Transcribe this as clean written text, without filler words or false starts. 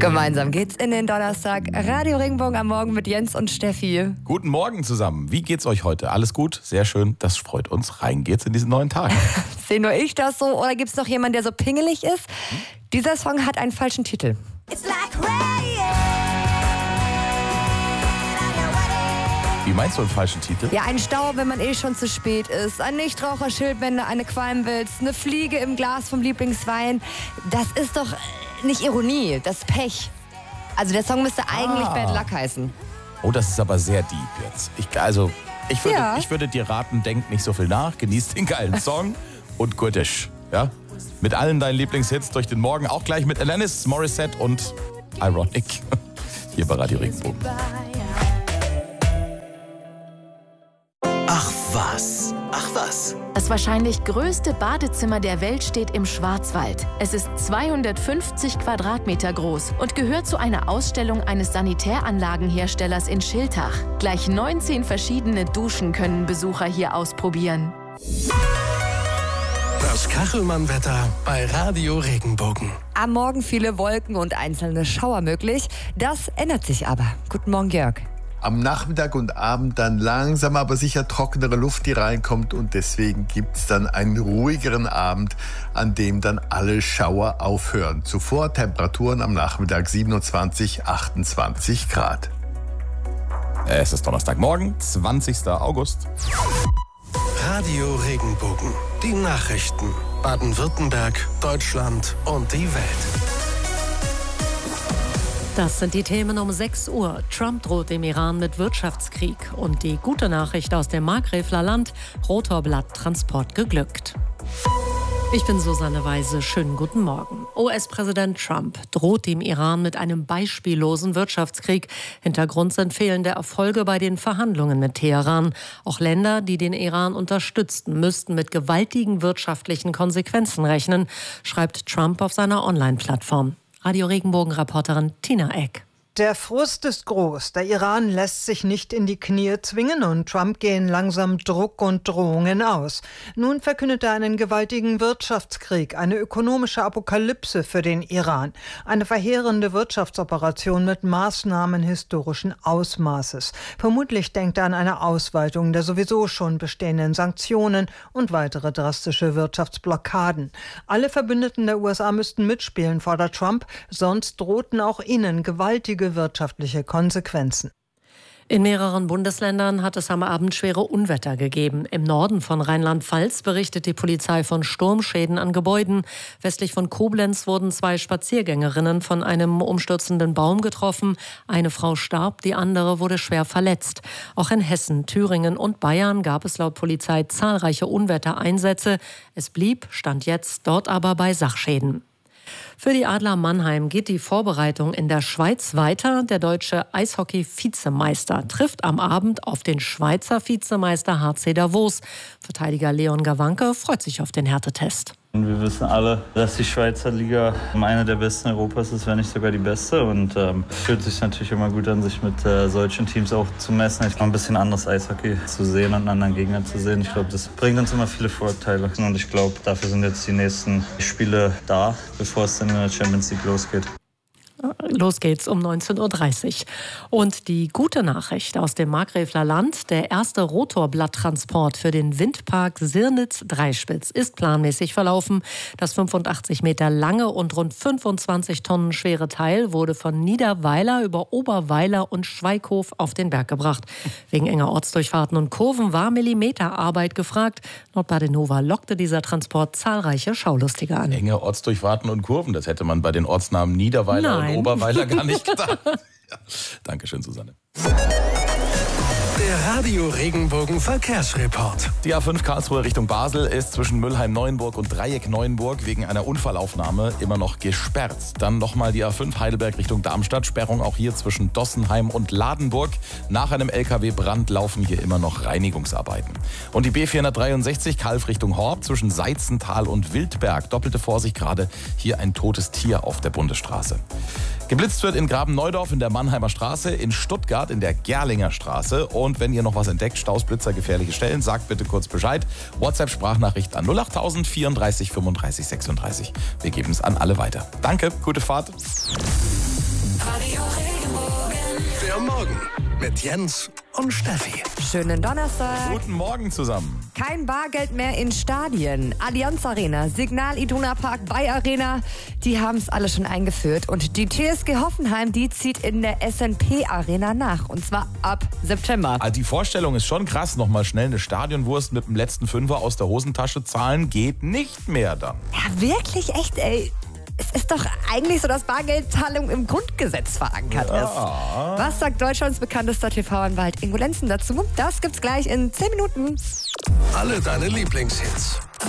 Gemeinsam geht's in den Donnerstag. Radio Regenbogen am Morgen mit Jens und Steffi. Guten Morgen zusammen. Wie geht's euch heute? Alles gut? Sehr schön. Das freut uns. Rein geht's in diesen neuen Tag. Sehe nur ich das so oder gibt's noch jemanden, der so pingelig ist? Dieser Song hat einen falschen Titel. It's like Wie meinst du einen falschen Titel? Ja, ein Stau, wenn man schon zu spät ist. Ein Nichtraucherschild, wenn du eine qualmen willst. Eine Fliege im Glas vom Lieblingswein. Das ist doch nicht Ironie, das ist Pech. Also der Song müsste eigentlich Bad Luck heißen. Oh, das ist aber sehr deep jetzt. Ich würde dir raten, denk nicht so viel nach, genieß den geilen Song und gutisch. Ja? Mit allen deinen Lieblingshits durch den Morgen, auch gleich mit Alanis Morissette und Ironic. Hier bei Radio Regenbogen. Ach was. Das wahrscheinlich größte Badezimmer der Welt steht im Schwarzwald. Es ist 250 Quadratmeter groß und gehört zu einer Ausstellung eines Sanitäranlagenherstellers in Schiltach. Gleich 19 verschiedene Duschen können Besucher hier ausprobieren. Das Kachelmann-Wetter bei Radio Regenbogen. Am Morgen viele Wolken und einzelne Schauer möglich. Das ändert sich aber. Guten Morgen, Jörg. Am Nachmittag und Abend dann langsam, aber sicher trockenere Luft, die reinkommt. Und deswegen gibt's dann einen ruhigeren Abend, an dem dann alle Schauer aufhören. Zuvor Temperaturen am Nachmittag 27, 28 Grad. Es ist Donnerstagmorgen, 20. August. Radio Regenbogen. Die Nachrichten. Baden-Württemberg, Deutschland und die Welt. Das sind die Themen um 6 Uhr. Trump droht dem Iran mit Wirtschaftskrieg. Und die gute Nachricht aus dem Markgräfler Land: Rotorblatt-Transport geglückt. Ich bin Susanne Weise. Schönen guten Morgen. US-Präsident Trump droht dem Iran mit einem beispiellosen Wirtschaftskrieg. Hintergrund sind fehlende Erfolge bei den Verhandlungen mit Teheran. Auch Länder, die den Iran unterstützten, müssten mit gewaltigen wirtschaftlichen Konsequenzen rechnen, schreibt Trump auf seiner Online-Plattform. Radio Regenbogen-Reporterin Tina Eck. Der Frust ist groß. Der Iran lässt sich nicht in die Knie zwingen und Trump gehen langsam Druck und Drohungen aus. Nun verkündet er einen gewaltigen Wirtschaftskrieg, eine ökonomische Apokalypse für den Iran. Eine verheerende Wirtschaftsoperation mit Maßnahmen historischen Ausmaßes. Vermutlich denkt er an eine Ausweitung der sowieso schon bestehenden Sanktionen und weitere drastische Wirtschaftsblockaden. Alle Verbündeten der USA müssten mitspielen, fordert Trump, sonst drohten auch ihnen gewaltige wirtschaftliche Konsequenzen. In mehreren Bundesländern hat es am Abend schwere Unwetter gegeben. Im Norden von Rheinland-Pfalz berichtet die Polizei von Sturmschäden an Gebäuden. Westlich von Koblenz wurden 2 Spaziergängerinnen von einem umstürzenden Baum getroffen. Eine Frau starb, die andere wurde schwer verletzt. Auch in Hessen, Thüringen und Bayern gab es laut Polizei zahlreiche Unwettereinsätze. Es blieb, stand jetzt, dort aber bei Sachschäden. Für die Adler Mannheim geht die Vorbereitung in der Schweiz weiter. Der deutsche Eishockey-Vizemeister trifft am Abend auf den Schweizer Vizemeister HC Davos. Verteidiger Leon Gawanke freut sich auf den Härtetest. Wir wissen alle, dass die Schweizer Liga eine der besten Europas ist, wenn nicht sogar die beste. Und es fühlt sich natürlich immer gut an, sich mit solchen Teams auch zu messen. Ich glaube, ein bisschen anderes Eishockey zu sehen und einen anderen Gegner zu sehen. Ich glaube, das bringt uns immer viele Vorteile. Und ich glaube, dafür sind jetzt die nächsten Spiele da, bevor es dann in der Champions League losgeht. Los geht's um 19.30 Uhr. Und die gute Nachricht aus dem Markgräfler Land: Der erste Rotorblatttransport für den Windpark Sirnitz-Dreispitz ist planmäßig verlaufen. Das 85 Meter lange und rund 25 Tonnen schwere Teil wurde von Niederweiler über Oberweiler und Schweighof auf den Berg gebracht. Wegen enger Ortsdurchfahrten und Kurven war Millimeterarbeit gefragt. Laut Badenova lockte dieser Transport zahlreiche Schaulustige an. Enge Ortsdurchfahrten und Kurven, das hätte man bei den Ortsnamen Niederweiler und Oberweiler gar nicht gedacht. Ja. Dankeschön, Susanne. Der Radio Regenbogen Verkehrsreport. Die A5 Karlsruhe Richtung Basel ist zwischen Mülheim-Neuenburg und Dreieck-Neuenburg wegen einer Unfallaufnahme immer noch gesperrt. Dann nochmal die A5 Heidelberg Richtung Darmstadt. Sperrung auch hier zwischen Dossenheim und Ladenburg. Nach einem LKW-Brand laufen hier immer noch Reinigungsarbeiten. Und die B463 Kalf Richtung Horb zwischen Seizental und Wildberg. Doppelte Vorsicht, gerade hier ein totes Tier auf der Bundesstraße. Geblitzt wird in Graben-Neudorf in der Mannheimer Straße, in Stuttgart in der Gerlinger Straße. Und wenn ihr noch was entdeckt, Staus, Blitzer, gefährliche Stellen, sagt bitte kurz Bescheid. WhatsApp-Sprachnachricht an 08000 34 35 36. Wir geben es an alle weiter. Danke, gute Fahrt. Der Morgen mit Jens und Steffi. Schönen Donnerstag. Guten Morgen zusammen. Kein Bargeld mehr in Stadien. Allianz Arena, Signal Iduna Park, Bayer Arena, die haben es alle schon eingeführt. Und die TSG Hoffenheim, die zieht in der SNP Arena nach. Und zwar ab September. Also die Vorstellung ist schon krass. Nochmal schnell eine Stadionwurst mit dem letzten Fünfer aus der Hosentasche zahlen geht nicht mehr dann. Ja, wirklich, echt, ey. Es ist doch eigentlich so, dass Bargeldzahlung im Grundgesetz verankert ist. Was sagt Deutschlands bekanntester TV-Anwalt Ingo Lenzen dazu? Das gibt's gleich in 10 Minuten. Alle deine Lieblingshits